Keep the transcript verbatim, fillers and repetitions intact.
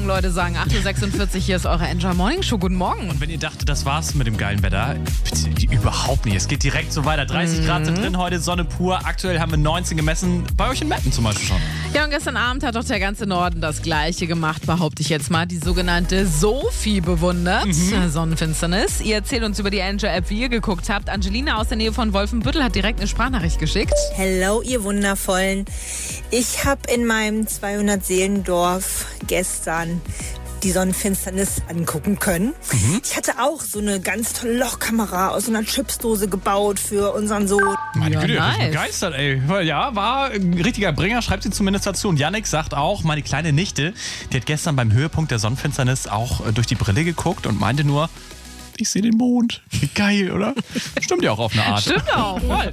Leute sagen acht Uhr sechsundvierzig, hier ist eure Enjoy Morning Show. Guten Morgen. Und wenn ihr dachtet, das war's mit dem geilen Wetter, bitte, überhaupt nicht. Es geht direkt so weiter. dreißig mhm. Grad sind drin heute, Sonne pur. Aktuell haben wir neunzehn gemessen. Bei euch in Meppen zum Beispiel schon. Ja, und gestern Abend hat doch der ganze Norden das Gleiche gemacht, behaupte ich jetzt mal. Die sogenannte Sophie bewundert. Mhm. Sonnenfinsternis. Ihr erzählt uns über die Enjoy-App, wie ihr geguckt habt. Angelina aus der Nähe von Wolfenbüttel hat direkt eine Sprachnachricht geschickt. Hello, ihr Wundervollen. Ich habe in meinem zweihundert-Seelendorf gestern die Sonnenfinsternis angucken können. Mhm. Ich hatte auch so eine ganz tolle Lochkamera aus so einer Chipsdose gebaut für unseren Sohn. Meine ja, Güte, nice. ich bin begeistert, ey. Ja, war ein richtiger Bringer, schreibt sie zumindest dazu. Und Yannick sagt auch, meine kleine Nichte, die hat gestern beim Höhepunkt der Sonnenfinsternis auch durch die Brille geguckt und meinte nur, ich sehe den Mond. Wie geil, oder? Stimmt ja auch auf eine Art. Stimmt auch, voll.